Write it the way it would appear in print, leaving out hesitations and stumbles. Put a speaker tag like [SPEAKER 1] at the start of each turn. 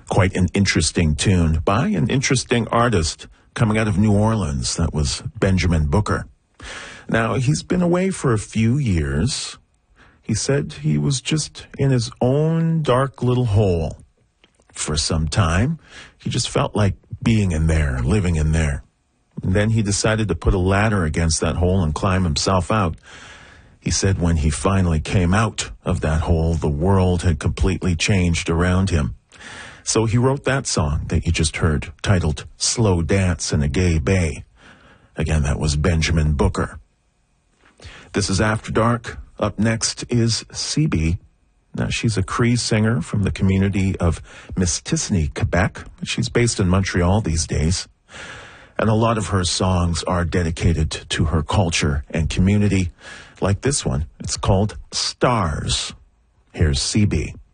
[SPEAKER 1] Quite an interesting tune by an interesting artist coming out of New Orleans. That was Benjamin Booker. Now, he's been away for a few years. He said he was just in his own dark little hole for some time. He just felt like being in there, living in there. And then he decided to put a ladder against that hole and climb himself out. He said when he finally came out of that hole, the world had completely changed around him. So he wrote that song that you just heard, titled Slow Dance in a Gay Bay. Again, that was Benjamin Booker. This is After Dark. Up next is CB. Now, she's a Cree singer from the community of Mistassini, Quebec. She's based in Montreal these days. And a lot of her songs are dedicated to her culture and community, like this one. It's called Stars. Here's CB.